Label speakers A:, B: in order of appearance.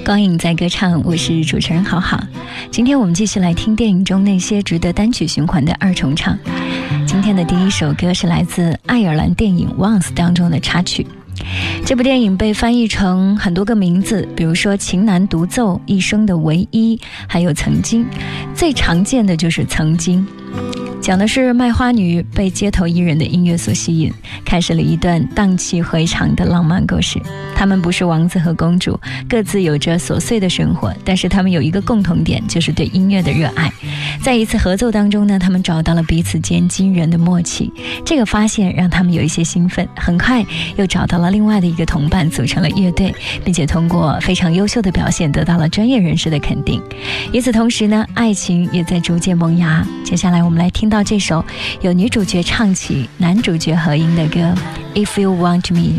A: 光影在歌唱，我是主持人好好。今天我们继续来听电影中那些值得单曲循环的二重唱。今天的第一首歌是来自爱尔兰电影 Once 当中的插曲。这部电影被翻译成很多个名字，比如说情难独奏、一生的唯一，还有曾经。最常见的就是曾经，讲的是卖花女被街头艺人的音乐所吸引，开始了一段荡气回肠的浪漫故事。他们不是王子和公主，各自有着琐碎的生活，但是他们有一个共同点，就是对音乐的热爱。在一次合奏当中呢，他们找到了彼此间惊人的默契，这个发现让他们有一些兴奋，很快又找到了另外的一个同伴，组成了乐队，并且通过非常优秀的表现得到了专业人士的肯定。与此同时呢，爱情也在逐渐萌芽。接下来我们来听到这首由女主角唱起，男主角合音的歌 If You Want Me。